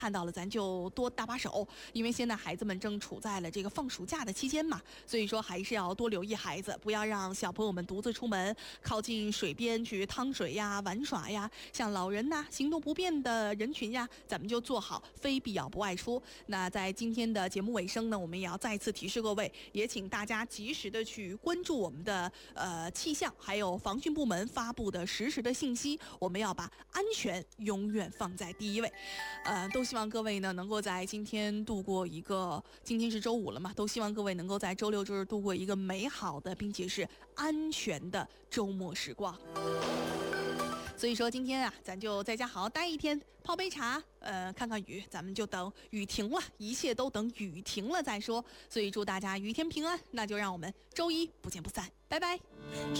看到了咱就多搭把手，因为现在孩子们正处在了这个放暑假的期间嘛，所以说还是要多留意孩子，不要让小朋友们独自出门，靠近水边去趟水呀、玩耍呀。像老人呐、行动不便的人群呀，咱们就做好非必要不外出。那在今天的节目尾声呢，我们也要再次提示各位，也请大家及时的去关注我们的气象还有防汛部门发布的实时的信息，我们要把安全永远放在第一位。都希望各位呢能够在今天度过一个，今天是周五了嘛，都希望各位能够在周六周日度过一个美好的并且是安全的周末时光。所以说今天啊，咱就在家好好待一天，泡杯茶，看看雨，咱们就等雨停了，一切都等雨停了再说。所以祝大家雨天平安，那就让我们周一不见不散，拜拜。